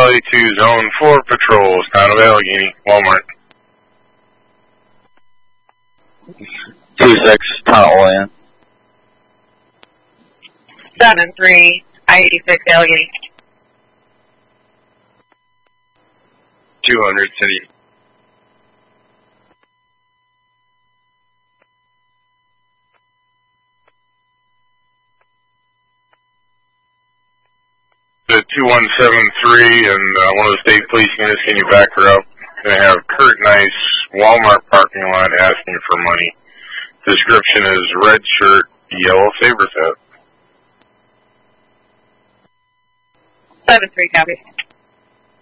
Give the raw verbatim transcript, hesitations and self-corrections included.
Valley to Zone four Patrols, town of Allegheny, Walmart. two six, town of Olean. seven three, I eighty-six, Allegheny. two hundred, City. The two one seven three and uh, one of the state police units, can you back her up? They have Kurt Nice, Walmart parking lot, asking for money. Description is red shirt, yellow saber set. seven three, copy.